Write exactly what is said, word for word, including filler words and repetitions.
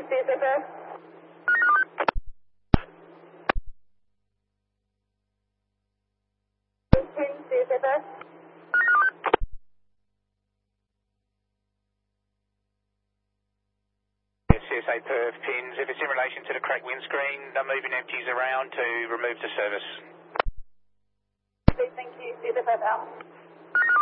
C S F F. ten C S F F. C S A Perth pins. If it's in relation to the cracked windscreen, they're moving empties around to remove the service. Thank you. C S F F out.